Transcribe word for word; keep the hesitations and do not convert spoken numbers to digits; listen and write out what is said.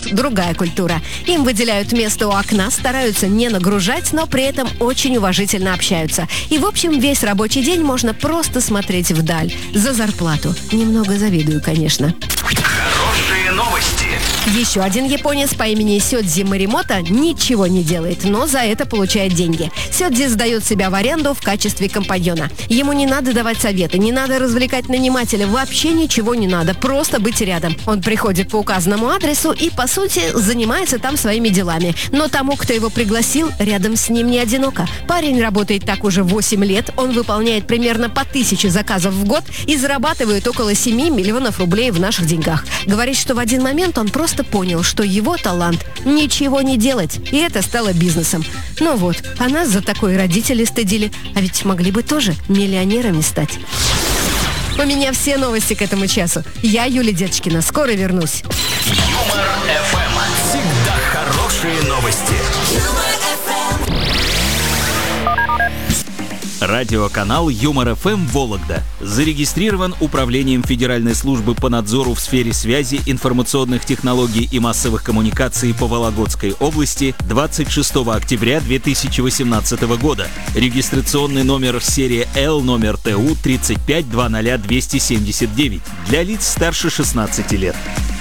них другая культура. Им выделяют место у окна, стараются не нагружать, но при этом очень уважительно общаются. И, в общем, весь рабочий день можно просто смотреть вдаль. За зарплату. Немного завидую, конечно. Хорошие новости. Еще один японец по имени Сёдзи Моримото ничего не делает, но за это получает деньги. Сёдзи сдает себя в аренду в качестве компаньона. Ему не надо давать советы, не надо развлекать нанимателя, вообще ничего не надо, просто быть рядом. Он приходит по указанному адресу и, по сути, занимается там своими делами. Но тому, кто его пригласил, рядом с ним не одиноко. Парень работает так уже восемь лет, он выполняет примерно по тысяче заказов в год и зарабатывает около семь миллионов рублей в наших деньгах. Говорит, что в один момент он просто понял, что его талант – ничего не делать, и это стало бизнесом. Ну вот, а нас за такое родители стыдили, а ведь могли бы тоже миллионерами стать. У меня все новости к этому часу. Я Юлия Деточкина, скоро вернусь. Юмор эф эм. Всегда хорошие новости. Радиоканал Юмор эф эм Вологда зарегистрирован Управлением Федеральной службы по надзору в сфере связи, информационных технологий и массовых коммуникаций по Вологодской области двадцать шестого октября две тысячи восемнадцатого года. Регистрационный номер серия Л номер Т У тридцать пять двадцать ноль двести семьдесят девять для лиц старше шестнадцати лет.